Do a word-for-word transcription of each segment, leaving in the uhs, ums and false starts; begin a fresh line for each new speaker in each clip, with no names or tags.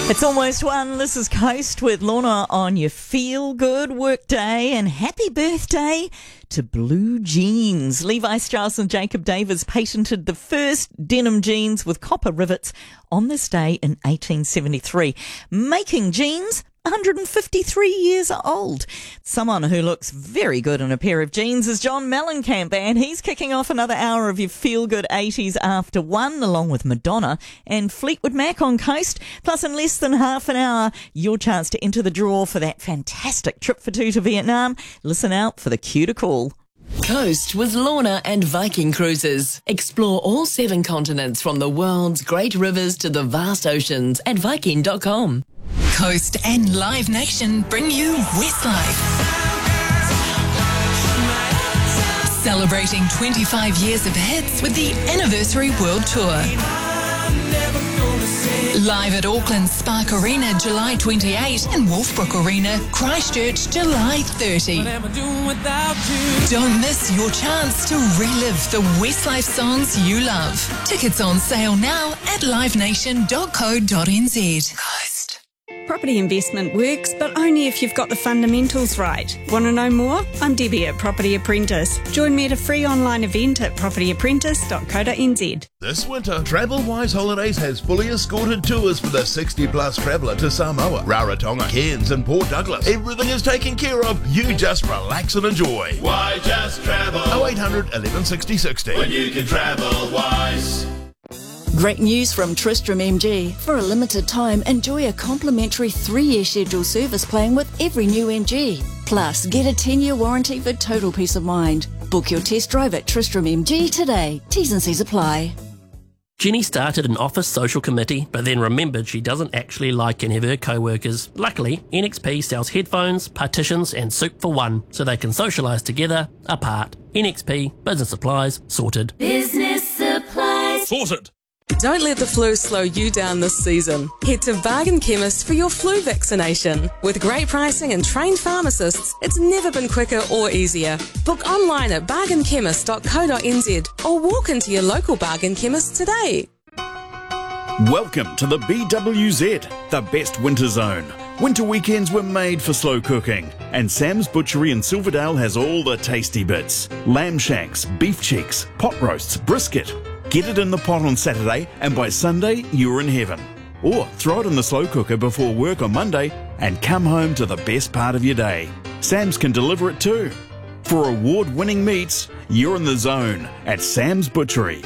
It's almost one. This is Coast with Lorna on your feel-good work day, and happy birthday to blue jeans. Levi Strauss and Jacob Davis patented the first denim jeans with copper rivets on this day in eighteen seventy-three, making jeans one hundred fifty-three years old. Someone who looks very good in a pair of jeans is John Mellencamp, and he's kicking off another hour of your feel-good eighties after one, along with Madonna and Fleetwood Mac on Coast. Plus, in less than half an hour, your chance to enter the draw for that fantastic trip for two to Vietnam. Listen out for the cue to call.
Coast with Lorna and Viking Cruises. Explore all seven continents, from the world's great rivers to the vast oceans, at viking dot com.
Coast and Live Nation bring you Westlife. Celebrating twenty-five years of hits with the Anniversary World Tour. Live at Auckland Spark Arena July twenty-eighth and Wolfbrook Arena Christchurch July thirtieth. Don't miss your chance to relive the Westlife songs you love. Tickets on sale now at live nation dot co dot n z.
Property investment works, but only if you've got the fundamentals right. Want to know more? I'm Debbie at Property Apprentice. Join me at a free online event at property apprentice dot co dot n z.
This winter, TravelWise Holidays has fully escorted tours for the sixty plus traveller to Samoa, Rarotonga, Cairns and Port Douglas. Everything is taken care of. You just relax and enjoy.
Why just travel?
oh eight hundred, eleven sixty, sixty.
When you can travel wise.
Great news from Tristram M G. For a limited time, enjoy a complimentary three-year scheduled service plan with every new M G. Plus, get a ten-year warranty for total peace of mind. Book your test drive at Tristram M G today. T's and C's apply.
Jenny started an office social committee, but then remembered she doesn't actually like any of her co-workers. Luckily, N X P sells headphones, partitions and soup for one, so they can socialise together, apart. N X P, business supplies, sorted.
Business supplies.
Sorted.
Don't let the flu slow you down this season. Head to Bargain Chemist for your flu vaccination. With great pricing and trained pharmacists, it's never been quicker or easier. Book online at bargain chemist dot co dot n z or walk into your local Bargain Chemist today.
Welcome to the B W Z, the best winter zone. Winter weekends were made for slow cooking, and Sam's Butchery in Silverdale has all the tasty bits. Lamb shanks, beef cheeks, pot roasts, brisket. Get it in the pot on Saturday, and by Sunday, you're in heaven. Or throw it in the slow cooker before work on Monday and come home to the best part of your day. Sam's can deliver it too. For award-winning meats, you're in the zone at Sam's Butchery.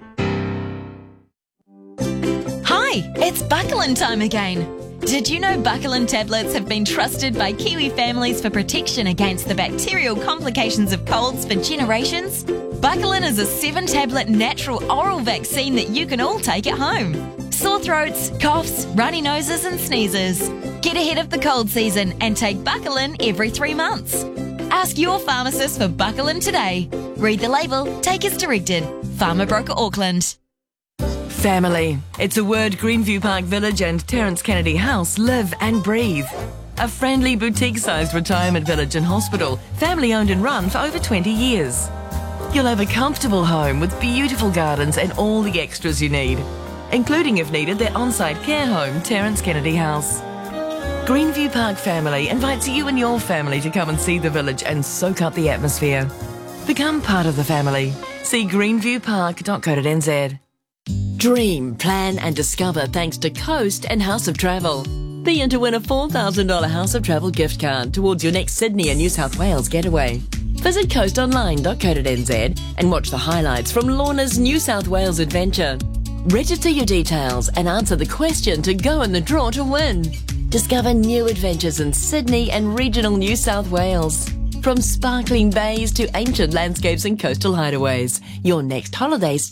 Hi, it's Buckland time again. Did you know Buckland tablets have been trusted by Kiwi families for protection against the bacterial complications of colds for generations? Buckland is a seven-tablet natural oral vaccine that you can all take at home. Sore throats, coughs, runny noses and sneezes. Get ahead of the cold season and take Buckland every three months. Ask your pharmacist for Buckland today. Read the label, take as directed. Pharma Broker Auckland.
Family. It's a word Greenview Park Village and Terence Kennedy House live and breathe. A friendly boutique-sized retirement village and hospital, family-owned and run for over twenty years. You'll have a comfortable home with beautiful gardens and all the extras you need, including, if needed, their on-site care home, Terence Kennedy House. Greenview Park Family invites you and your family to come and see the village and soak up the atmosphere. Become part of the family. See greenview park dot co dot n z. Dream, plan and discover thanks to Coast and House of Travel. Be in to win a four thousand dollars House of Travel gift card towards your next Sydney and New South Wales getaway. Visit coast online dot co dot n z and watch the highlights from Lorna's New South Wales adventure. Register your details and answer the question to go in the draw to win. Discover new adventures in Sydney and regional New South Wales. From sparkling bays to ancient landscapes and coastal hideaways, your next holiday